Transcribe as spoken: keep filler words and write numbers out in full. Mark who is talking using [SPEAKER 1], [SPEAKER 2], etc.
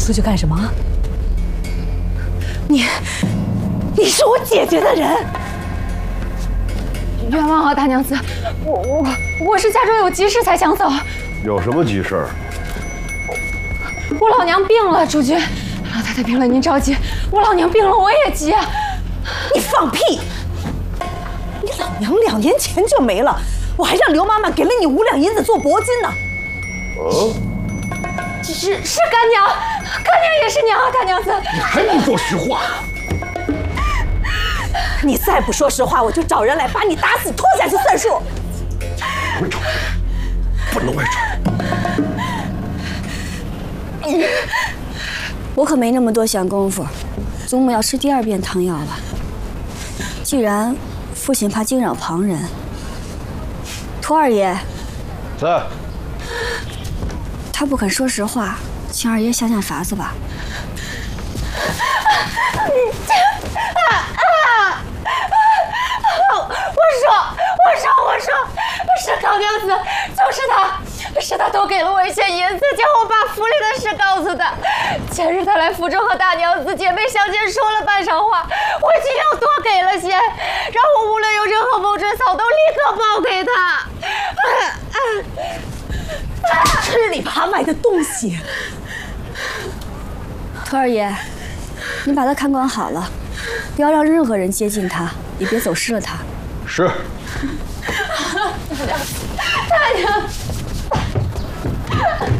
[SPEAKER 1] 出去干什么？你，你是我姐姐的人。
[SPEAKER 2] 冤枉啊，大娘子！我我我是家中有急事才想走。
[SPEAKER 3] 有什么急事？
[SPEAKER 2] 我老娘病了，主君。老太太病了，您着急；我老娘病了，我也急啊。
[SPEAKER 1] 你放屁！你老娘两年前就没了，我还让刘妈妈给了你五两银子做铂金呢。
[SPEAKER 3] 哦，
[SPEAKER 2] 是是干娘，干娘也是娘啊，大娘子。
[SPEAKER 3] 你还不说实话？
[SPEAKER 1] 你再不说实话，我就找人来把你打死拖下去算数。
[SPEAKER 3] 不找人，不能外传。
[SPEAKER 4] 我可没那么多闲工夫，祖母要吃第二遍汤药了。既然父亲怕惊扰旁人，托二爷
[SPEAKER 3] 在。
[SPEAKER 4] 他不肯说实话，请二爷想想法子吧。
[SPEAKER 2] 啊啊！我说，我说，我说，是高娘子，就是他，是他多给了我一些银子，叫我把府里的事告诉他。前日他来府中和大娘子姐妹相见，说了半晌话，我尽量多给了些，让我无论有任何谋追草都立刻报给他。
[SPEAKER 1] 吃里扒外的东西。
[SPEAKER 4] 托二爷，你把他看管好了，不要让任何人接近他，也别走失了他。
[SPEAKER 3] 是。
[SPEAKER 2] 大娘，大娘。